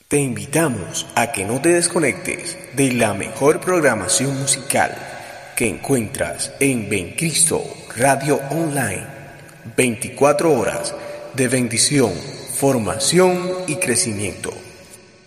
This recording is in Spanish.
Te invitamos a que no te desconectes de la mejor programación musical que encuentras en Bencristo Radio Online. 24 horas de bendición, formación y crecimiento.